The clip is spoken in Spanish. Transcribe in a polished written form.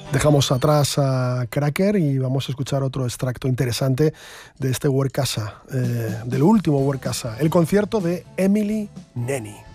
Dejamos atrás a Cracker y vamos a escuchar otro extracto interesante de este Work Casa, del último Work Casa, el concierto de Emily Nenni.